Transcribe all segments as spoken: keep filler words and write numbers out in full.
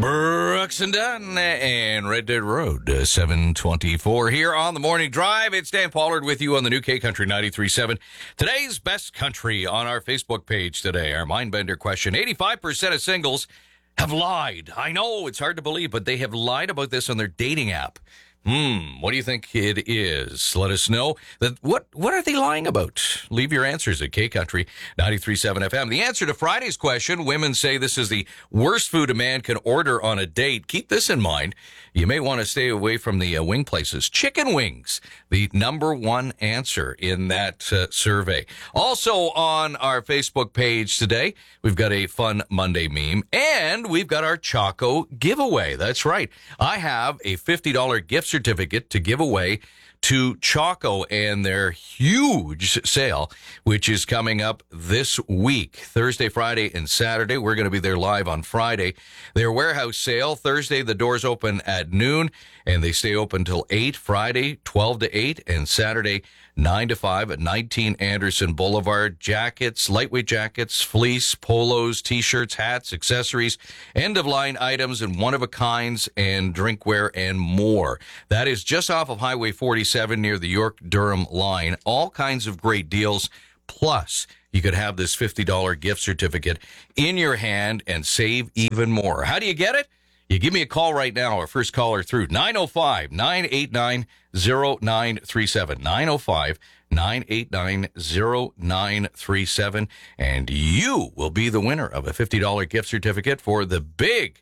Brooks and Dunn and Red Dead Road, uh, seven twenty-four here on the Morning Drive. It's Dan Pollard with you on the new K Country ninety-three point seven. Today's best country on our Facebook page today. Our Mindbender question. eighty-five percent of singles have lied. I know, it's hard to believe, but they have lied about this on their dating app. Hmm, what do you think it is? Let us know. That what what are they lying about? Leave your answers at K Country ninety-three point seven F M. The answer to Friday's question, women say this is the worst food a man can order on a date. Keep this in mind. You may want to stay away from the uh, wing places. Chicken wings, the number one answer in that uh, survey. Also on our Facebook page today, we've got a fun Monday meme, and we've got our Choco giveaway. That's right. I have a fifty dollars gift certificate to give away to Choco and their huge sale, which is coming up this week, Thursday, Friday, and Saturday. We're going to be there live on Friday. Their warehouse sale, Thursday, the doors open at noon, and they stay open till eight, Friday, twelve to eight, and Saturday, nine to five at nineteen Anderson Boulevard. Jackets, lightweight jackets, fleece, polos, T-shirts, hats, accessories, end-of-line items, and one-of-a-kinds, and drinkware, and more. That is just off of Highway forty-seven near the York-Durham line. All kinds of great deals. Plus, you could have this fifty dollars gift certificate in your hand and save even more. How do you get it? You give me a call right now, our first caller through, nine oh five, nine eight nine, oh nine three seven, nine oh five, nine eight nine, oh nine three seven, and you will be the winner of a fifty dollars gift certificate for the big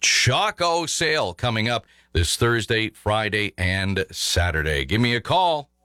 Choco sale coming up this Thursday, Friday, and Saturday. Give me a call.